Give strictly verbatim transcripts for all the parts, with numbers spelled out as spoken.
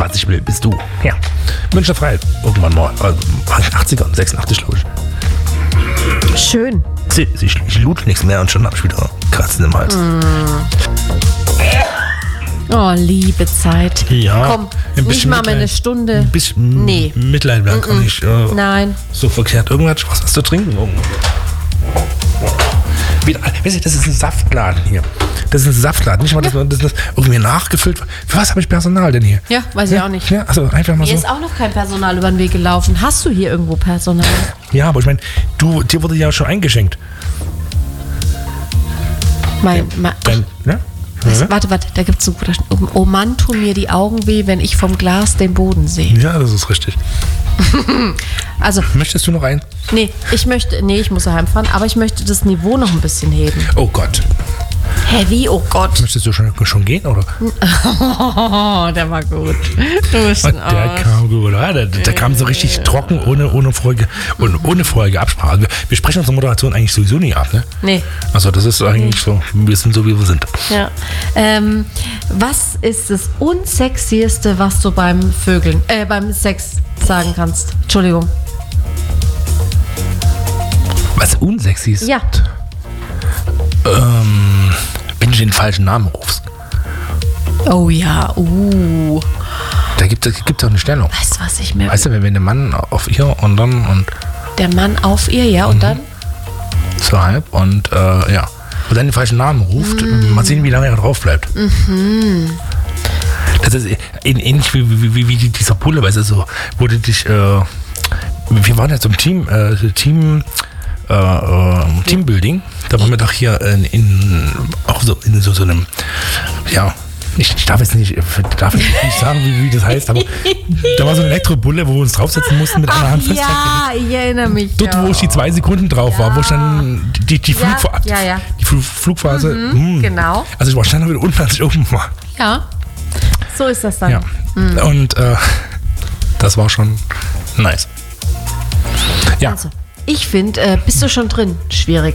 Was ich will, bist du. Ja. Münchner Freiheit. Irgendwann mal. Also, achtziger, sechsundachtzig, glaube ich. Schön. Sie, sie, ich lute nichts mehr und schon habe ich wieder Kratzen im Hals. Mm. Oh, liebe Zeit. Ja. Komm, nicht mal mehr eine Stunde. Ein bisschen nee. Mitleid werden kann ich. Äh, Nein. So verkehrt. Irgendwas, was hast du trinken? Oh. Wieder, weißt du, das ist ein Saftladen hier. Das ist ein Saftladen. Nicht mal, dass man das, das irgendwie nachgefüllt. Für was habe ich Personal denn hier? Ja, weiß ich auch nicht. Ja, also einfach mal Mir so. ist auch noch kein Personal über den Weg gelaufen. Hast du hier irgendwo Personal? Ja, aber ich meine, du, dir wurde ja schon eingeschenkt. Mein, mein, Dein, ne? was, Ja. warte, warte, da gibt es einen guten. Oh Mann, tun mir die Augen weh, wenn ich vom Glas den Boden sehe. Ja, das ist richtig. Also, Möchtest du noch ein? nee, ich möchte, nee, ich muss heimfahren, aber ich möchte das Niveau noch ein bisschen heben. Oh Gott. Hä, wie? Oh Gott. Möchtest du schon, schon gehen, oder? Oh, der war gut. Du bist ein Und der Arsch. kam gut, oder? Der, der kam so richtig trocken, ohne, ohne, vorige, ohne, ohne vorherige Absprache. Also wir, wir sprechen unsere Moderation eigentlich sowieso nie ab, ne? Nee. Also das ist eigentlich so, wir sind so, wie wir sind. Ja. Ähm, was ist das Unsexieste, was du beim Vögeln, äh, beim Sex sagen kannst? Entschuldigung. Was unsexy ist? Ja. Ähm, wenn du den falschen Namen rufst. Oh ja, uh. Da gibt es auch eine Stellung. Weißt du, was ich mir... Weißt du, wenn wenn der Mann auf ihr und dann und Der Mann auf ihr, ja, und dann? so halb und äh, ja. Und dann den falschen Namen ruft, Mhm. mal sehen, wie lange er drauf bleibt. Mhm. Das ist ähnlich wie, wie, wie, wie dieser Pulle, weißt du, so, wo du dich, äh, wir waren ja zum Team, äh, Team, äh, äh, Teambuilding, da waren wir doch hier in, in auch so in so, so einem, ja, ich, ich darf jetzt nicht, darf jetzt nicht sagen, wie, wie das heißt, aber da war so eine Elektrobulle, wo wir uns draufsetzen mussten mit einer Hand festhalten. Ja, ich erinnere mich. Dort, ja. wo ich die zwei Sekunden drauf war, wo ich dann die, die, Ja, Flugfa- ja, ja. die Fl- Flugphase, Mhm, mh. genau. Also ich war schnell wieder unten, als ich oben war. Ja, so ist das dann. Ja. Und äh, das war schon nice. Ja. Also, ich finde, äh, bist du schon drin? Schwierig.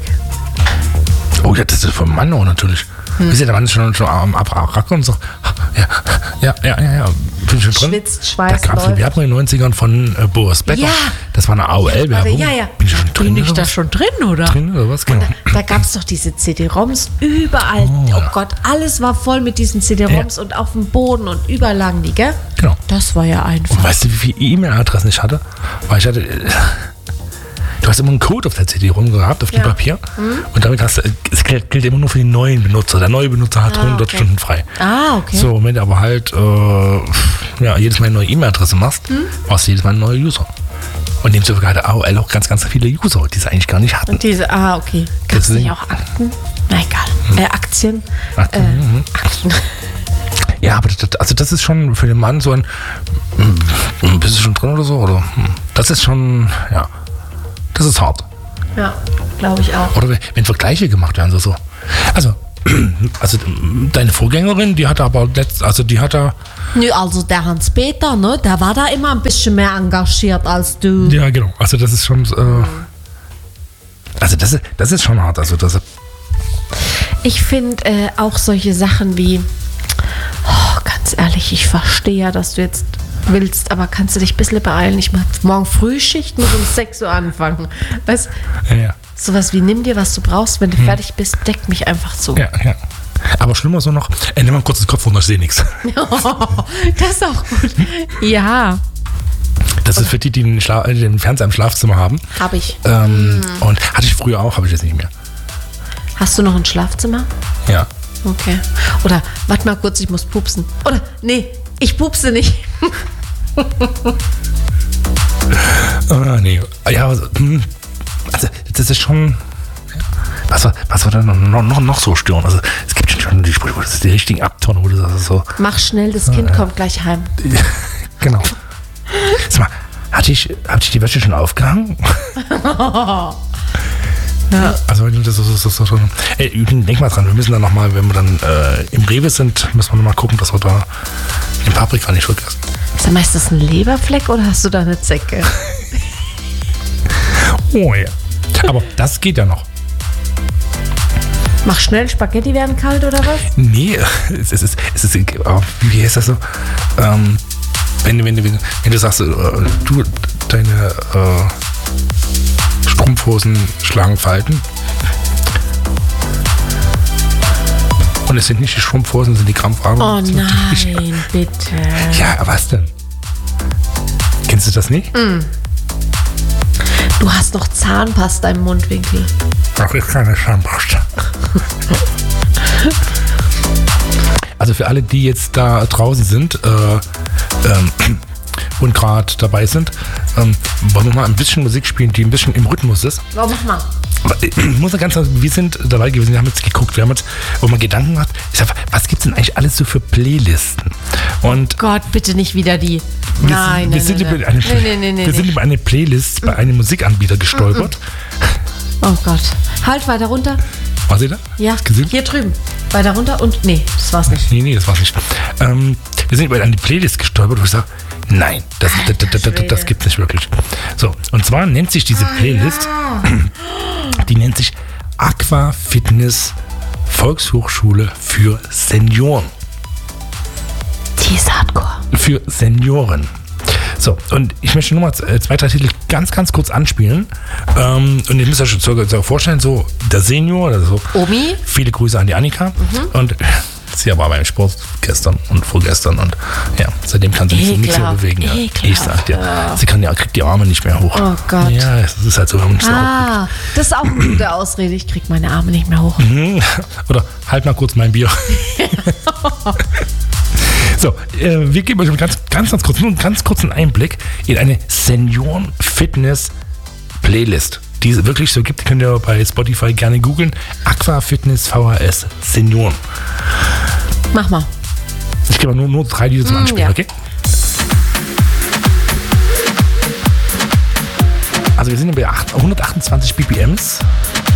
Oh ja, das ist vom Mann auch natürlich. Hm. Wisst ihr, der Mann ist schon, schon am Abracken und so. Ja, ja, ja, ja, ja. Bin schon drin. Schwitzt, Da Schweiß, gab es eine läuft. Werbung in den neunzigern von äh, Boris Becker. Ja. Das war eine A O L-Werbung. Ja, ja. Bin ich schon drin? Bin ich oder da was? schon drin, oder? Drin oder was? Genau. Da gab es doch diese C D-ROMs überall. Oh, Oh, ja. Gott, alles war voll mit diesen C D-ROMs und auf dem Boden und überall lagen die, gell? Genau. Das war ja einfach. Und weißt du, wie viele E-Mail-Adressen ich hatte? Weil ich hatte. äh, Du hast immer einen Code auf der C D rum gehabt, auf dem Ja. Papier. Und damit hast du, es gilt, gilt immer nur für den neuen Benutzer. Der neue Benutzer hat Ah, hundert okay. Stunden frei. Ah, okay. So, und wenn du aber halt äh, ja, jedes Mal eine neue E-Mail-Adresse machst, brauchst du jedes Mal einen neuen User. Und demzufolge hatte A O L auch ganz, ganz viele User, die es eigentlich gar nicht hatten. Und diese, ah, okay. Gab es Deswegen- nicht auch Akten? Na egal. Äh, Aktien. Aktien, äh, mhm. Akten. Ja, aber das, also das ist schon für den Mann so ein, mm, bist du schon drin oder so? Oder? Hm, Das ist schon, ja, das ist hart. Ja, glaube ich auch. Oder wenn Vergleiche gemacht werden, so so. Also, also deine Vorgängerin, die hatte aber letzt, also die hat da, Nö, also der Hans-Peter, ne, der war da immer ein bisschen mehr engagiert als du. ja genau, also das ist schon, äh, also das ist, das ist schon hart, also das, Ich finde äh, auch solche Sachen wie, oh, ganz ehrlich, ich verstehe ja, dass du jetzt willst, aber kannst du dich ein bisschen beeilen? Ich mach morgen Frühschicht, muss um sechs Uhr anfangen. Weißt ja, ja, sowas wie, nimm dir, was du brauchst, wenn du fertig bist, deck mich einfach zu. ja, ja. Aber schlimmer so noch, ey, nimm mal kurz den Kopf runter, ich sehe nichts. Das ist auch gut. Ja, Das ist für die, die den, Schla äh, den Fernseher im Schlafzimmer haben. habe ich. Ähm, Und hatte ich früher auch, habe ich jetzt nicht mehr. Hast du noch ein Schlafzimmer? Ja. Okay. Oder, warte mal kurz, ich muss pupsen. Oder, nee, ich pupse nicht. Ah, nee. Ja, also, hm, also das ist schon. Was war, was war denn noch, noch, noch so störend? Also es gibt schon die Sprüche, wo das ist die richtigen Abtonen, wo du sagst so. Mach schnell, das Kind kommt gleich heim. Genau. Sag mal, hatte ich, hatte ich die Wäsche schon aufgehangen? Ja. Also das ist so, so, so. Ey, denk mal dran, wir müssen dann nochmal, wenn wir dann äh, im Rewe sind, müssen wir nochmal gucken, dass wir da den Paprika nicht vergessen. Sag mal, ist das ein Leberfleck oder hast du da eine Zecke? Oh ja. Aber das geht ja noch. Mach schnell, Spaghetti werden kalt oder was? Nee, es ist, es ist, es ist oh, wie heißt das so? Ähm, wenn, du- wenn, du- wenn, wenn du sagst, äh, du, deine äh, Strumpfhosen schlagen Falten. Und es sind nicht die Strumpfhosen, es sind die Krampfader. Oh nein, bitte. Ja, was denn? Kennst du das nicht? Du hast doch Zahnpasta im Mundwinkel. Ach, ist keine Zahnpasta. Also für alle, die jetzt da draußen sind äh, ähm, und gerade dabei sind, ähm, wollen wir mal ein bisschen Musik spielen, die ein bisschen im Rhythmus ist. Oh, mach mal. Aber ich muss ja ganz sagen, wir sind dabei gewesen, wir haben jetzt geguckt, wir haben jetzt, wo man Gedanken hat, ich sag, was gibt es denn eigentlich alles so für Playlisten? Und Gott, bitte nicht wieder die. wir, Nein, wir nein, sind, nein, über, eine, nein, nein, nein, wir nein, sind nein. über eine Playlist bei einem Musikanbieter gestolpert. Oh Gott. Halt weiter runter. War sie da? Ja, Hast du gesehen? hier drüben. Weiter runter und. Nee, das war's nicht. Nee, nee, das war's nicht. Ähm, wir sind über eine Playlist gestolpert, wo ich sage, nein, das, das, das, das, das, das gibt's nicht wirklich. So, und zwar nennt sich diese Playlist, die nennt sich Aqua Fitness Volkshochschule für Senioren. Die ist hardcore. Für Senioren. So, und ich möchte nur mal zwei, drei Titel ganz, ganz kurz anspielen. Ähm, und ihr müsst euch so, so vorstellen, so der Senior oder so. Omi? Viele Grüße an die Annika. Und sie war beim Sport gestern und vorgestern und ja, seitdem kann sie sich nicht mehr Ekelhaft, bewegen. Ja. ekelhaft. Ich sag dir, sie kann ja, kriegt die Arme nicht mehr hoch. Oh Gott. Ja, es ist halt so. Wenn man nicht so Ah, das ist auch eine gute Ausrede. Ich krieg meine Arme nicht mehr hoch. Mhm. Oder halt mal kurz mein Bier. So, äh, wir geben euch einen ganz, ganz, ganz kurz, nur einen ganz kurzen Einblick in eine Senioren-Fitness-Playlist, die es wirklich so gibt. Könnt ihr bei Spotify gerne googeln. Aqua Fitness V H S Senioren. Mach mal. Ich gebe nur, nur drei Lieder zum Mm, Anspielen, ja. okay? Also wir sind bei hundertachtundzwanzig B P Ms.